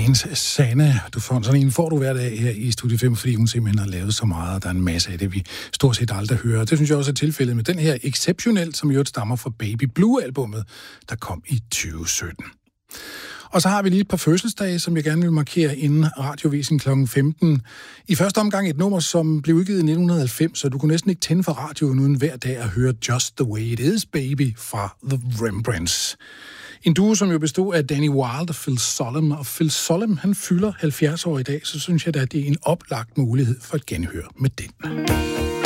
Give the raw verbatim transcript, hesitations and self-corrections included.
dagens Sanne. Du får sådan en, får du hver dag her i Studie fem, fordi hun simpelthen har lavet så meget, og der er en masse af det, vi stort set aldrig hører. Det synes jeg også er tilfældet med den her Exceptionelt, som jo stammer fra Baby Blue-albummet, der kom i tyve sytten. Og så har vi lige et par fødselsdage, som jeg gerne vil markere inden radiovisen klokken femten. I første omgang et nummer, som blev udgivet i nitten halvfems, så du kunne næsten ikke tænde for radioen uden hver dag at høre Just the Way It Is, Baby fra The Rembrandts. En duo, som jo bestod af Danny Wilde og Phil Sollem. Og Phil Sollem, han fylder halvfjerds år i dag, så synes jeg da, at det er en oplagt mulighed for et genhør med den.